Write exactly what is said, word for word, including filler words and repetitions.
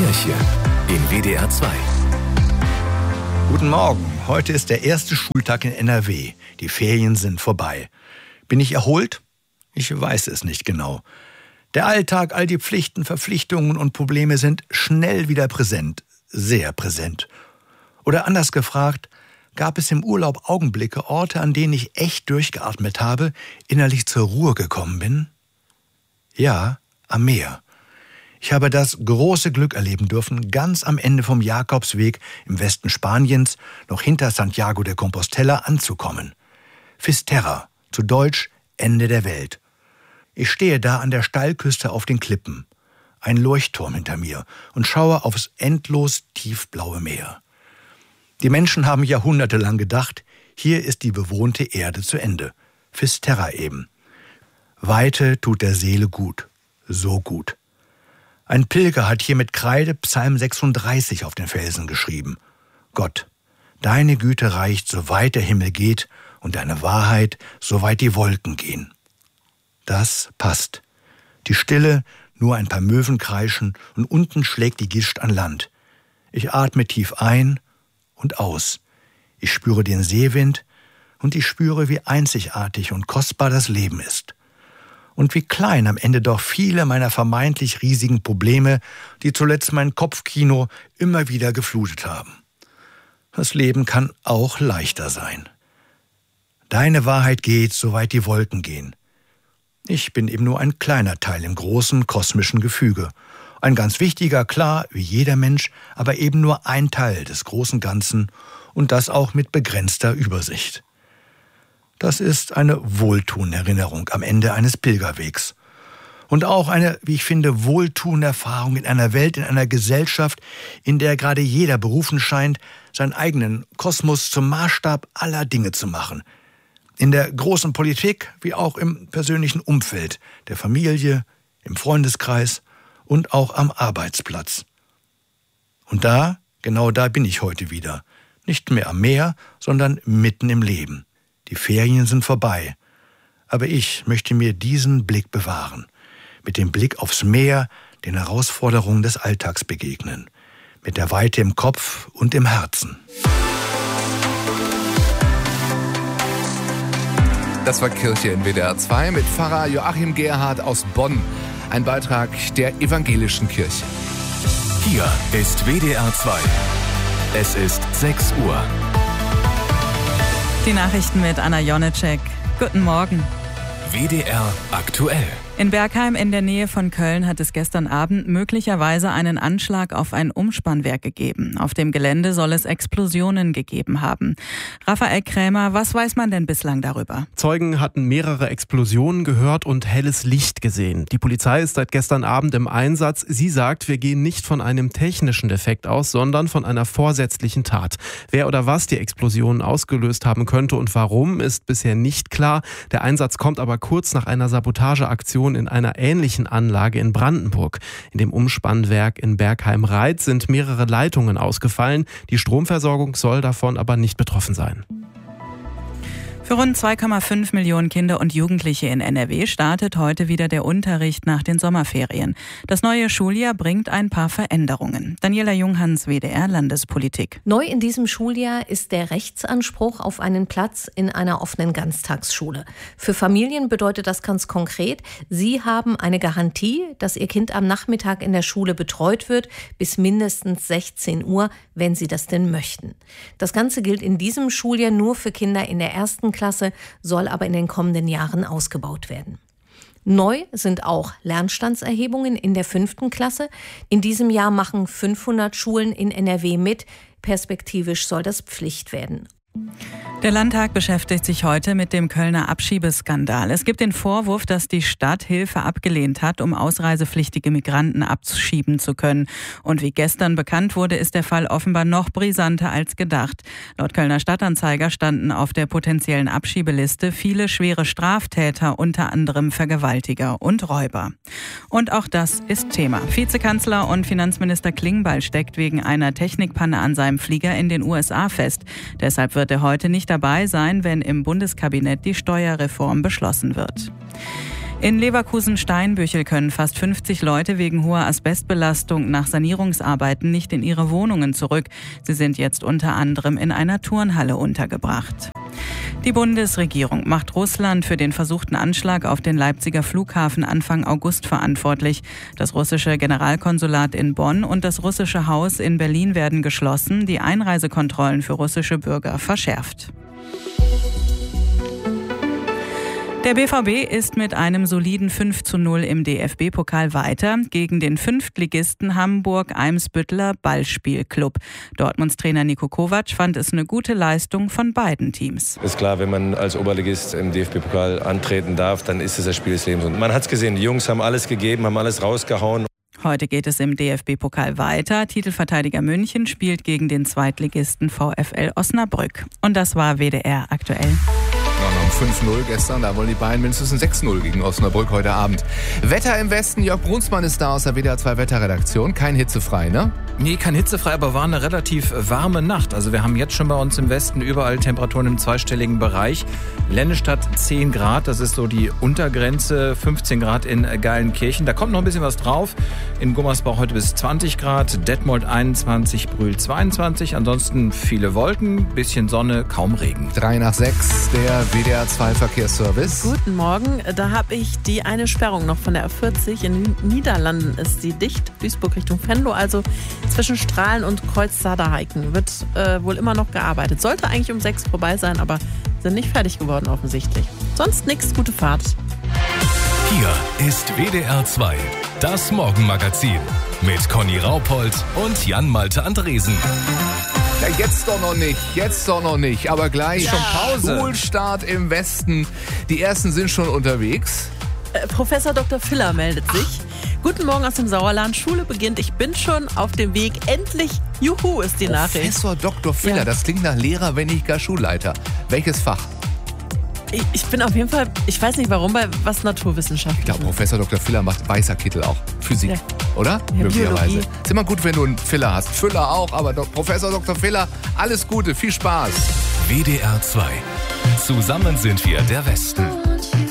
Kirche in W D R zwei. Guten Morgen. Heute ist der erste Schultag in N R W. Die Ferien sind vorbei. Bin ich erholt? Ich weiß es nicht genau. Der Alltag, all die Pflichten, Verpflichtungen und Probleme sind schnell wieder präsent. Sehr präsent. Oder anders gefragt, gab es im Urlaub Augenblicke, Orte, an denen ich echt durchgeatmet habe, innerlich zur Ruhe gekommen bin? Ja, am Meer. Ich habe das große Glück erleben dürfen, ganz am Ende vom Jakobsweg im Westen Spaniens, noch hinter Santiago de Compostela, anzukommen. Fisterra, zu Deutsch Ende der Welt. Ich stehe da an der Steilküste auf den Klippen, ein Leuchtturm hinter mir, und schaue aufs endlos tiefblaue Meer. Die Menschen haben jahrhundertelang gedacht, hier ist die bewohnte Erde zu Ende. Fisterra eben. Weite tut der Seele gut, so gut. Ein Pilger hat hier mit Kreide Psalm sechsunddreißig auf den Felsen geschrieben. Gott, deine Güte reicht, so weit der Himmel geht, und deine Wahrheit, so weit die Wolken gehen. Das passt. Die Stille, nur ein paar Möwen kreischen, und unten schlägt die Gischt an Land. Ich atme tief ein und aus. Ich spüre den Seewind, und ich spüre, wie einzigartig und kostbar das Leben ist. Und wie klein am Ende doch viele meiner vermeintlich riesigen Probleme, die zuletzt mein Kopfkino immer wieder geflutet haben. Das Leben kann auch leichter sein. Deine Wahrheit geht, soweit die Wolken gehen. Ich bin eben nur ein kleiner Teil im großen kosmischen Gefüge. Ein ganz wichtiger, klar, wie jeder Mensch, aber eben nur ein Teil des großen Ganzen, und das auch mit begrenzter Übersicht. Das ist eine wohltuende Erinnerung am Ende eines Pilgerwegs. Und auch eine, wie ich finde, wohltuende Erfahrung in einer Welt, in einer Gesellschaft, in der gerade jeder berufen scheint, seinen eigenen Kosmos zum Maßstab aller Dinge zu machen. In der großen Politik wie auch im persönlichen Umfeld, der Familie, im Freundeskreis und auch am Arbeitsplatz. Und da, genau da bin ich heute wieder. Nicht mehr am Meer, sondern mitten im Leben. Die Ferien sind vorbei. Aber ich möchte mir diesen Blick bewahren. Mit dem Blick aufs Meer, den Herausforderungen des Alltags begegnen. Mit der Weite im Kopf und im Herzen. Das war Kirche in W D R zwei mit Pfarrer Joachim Gerhard aus Bonn. Ein Beitrag der Evangelischen Kirche. Hier ist W D R zwei. Es ist sechs Uhr. Die Nachrichten mit Anna Jonitschek. Guten Morgen. W D R aktuell. In Bergheim in der Nähe von Köln hat es gestern Abend möglicherweise einen Anschlag auf ein Umspannwerk gegeben. Auf dem Gelände soll es Explosionen gegeben haben. Raphael Krämer, was weiß man denn bislang darüber? Zeugen hatten mehrere Explosionen gehört und helles Licht gesehen. Die Polizei ist seit gestern Abend im Einsatz. Sie sagt, wir gehen nicht von einem technischen Defekt aus, sondern von einer vorsätzlichen Tat. Wer oder was die Explosionen ausgelöst haben könnte und warum, ist bisher nicht klar. Der Einsatz kommt aber kurz nach einer Sabotageaktion in einer ähnlichen Anlage in Brandenburg. In dem Umspannwerk in Bergheim-Reitz sind mehrere Leitungen ausgefallen. Die Stromversorgung soll davon aber nicht betroffen sein. Für rund zwei Komma fünf Millionen Kinder und Jugendliche in N R W startet heute wieder der Unterricht nach den Sommerferien. Das neue Schuljahr bringt ein paar Veränderungen. Daniela Junghans, W D R Landespolitik. Neu in diesem Schuljahr ist der Rechtsanspruch auf einen Platz in einer offenen Ganztagsschule. Für Familien bedeutet das ganz konkret, sie haben eine Garantie, dass ihr Kind am Nachmittag in der Schule betreut wird, bis mindestens sechzehn Uhr, wenn sie das denn möchten. Das Ganze gilt in diesem Schuljahr nur für Kinder in der ersten Klasse, soll aber in den kommenden Jahren ausgebaut werden. Neu sind auch Lernstandserhebungen in der fünften Klasse. In diesem Jahr machen fünfhundert Schulen in N R W mit. Perspektivisch soll das Pflicht werden. Der Landtag beschäftigt sich heute mit dem Kölner Abschiebeskandal. Es gibt den Vorwurf, dass die Stadt Hilfe abgelehnt hat, um ausreisepflichtige Migranten abschieben zu können. Und wie gestern bekannt wurde, ist der Fall offenbar noch brisanter als gedacht. Laut Kölner Stadtanzeiger standen auf der potenziellen Abschiebeliste viele schwere Straftäter, unter anderem Vergewaltiger und Räuber. Und auch das ist Thema. Vizekanzler und Finanzminister Klingbeil steckt wegen einer Technikpanne an seinem Flieger in den U S A fest. Deshalb wird er heute nicht dabei sein, wenn im Bundeskabinett die Steuerreform beschlossen wird. In Leverkusen-Steinbüchel können fast fünfzig Leute wegen hoher Asbestbelastung nach Sanierungsarbeiten nicht in ihre Wohnungen zurück. Sie sind jetzt unter anderem in einer Turnhalle untergebracht. Die Bundesregierung macht Russland für den versuchten Anschlag auf den Leipziger Flughafen Anfang August verantwortlich. Das russische Generalkonsulat in Bonn und das russische Haus in Berlin werden geschlossen, die Einreisekontrollen für russische Bürger verschärft. Der B V B ist mit einem soliden fünf zu null im D F B-Pokal weiter gegen den Fünftligisten Hamburg-Eimsbütteler Ballspielclub. Dortmunds Trainer Niko Kovac fand es eine gute Leistung von beiden Teams. Ist klar, wenn man als Oberligist im D F B-Pokal antreten darf, dann ist es das Spiel des Lebens. Und man hat es gesehen, die Jungs haben alles gegeben, haben alles rausgehauen. Heute geht es im D F B-Pokal weiter. Titelverteidiger München spielt gegen den Zweitligisten VfL Osnabrück. Und das war W D R aktuell. Um fünf null gestern, da wollen die Bayern mindestens ein sechs null gegen Osnabrück heute Abend. Wetter im Westen, Jörg Brunsmann ist da aus der W D R zwei Wetterredaktion. Kein hitzefrei, ne? Nee, kein hitzefrei, aber war eine relativ warme Nacht. Also wir haben jetzt schon bei uns im Westen überall Temperaturen im zweistelligen Bereich. Lennestadt zehn Grad, das ist so die Untergrenze, fünfzehn Grad in Geilenkirchen. Da kommt noch ein bisschen was drauf. In Gummersbach heute bis zwanzig Grad, Detmold einundzwanzig, Brühl zweiundzwanzig. Ansonsten viele Wolken, bisschen Sonne, kaum Regen. Drei nach sechs, der W D R zwei Verkehrsservice. Guten Morgen, da habe ich die eine Sperrung noch von der A vierzig. In den Niederlanden ist sie dicht, Duisburg Richtung Venlo, also zwischen Strahlen und Kreuz Saderheiken wird äh, wohl immer noch gearbeitet. Sollte eigentlich um sechs vorbei sein, aber sind nicht fertig geworden offensichtlich. Sonst nichts, gute Fahrt. Hier ist W D R zwei, das Morgenmagazin mit Conny Raupold und Jan-Malte Andresen. Ja, jetzt doch noch nicht, jetzt doch noch nicht, aber gleich Ja. schon Pause. Schulstart im Westen. Die ersten sind schon unterwegs. Äh, Professor Doktor Filler meldet sich. Guten Morgen aus dem Sauerland. Schule beginnt. Ich bin schon auf dem Weg. Endlich. Juhu ist die Nachricht. Professor Doktor Filler, Ja. das klingt nach Lehrer, wenn nicht gar Schulleiter. Welches Fach? Ich, ich bin auf jeden Fall, ich weiß nicht warum, bei was Naturwissenschaften. Ich glaube, Professor Doktor Filler macht weißer Kittel auch. Physik, Ja. oder? Ja, Möglicherweise. Biologie. Ist immer gut, wenn du einen Filler hast. Füller auch, aber Do- Professor Doktor Filler, alles Gute, viel Spaß. W D R zwei. Zusammen sind wir der Westen.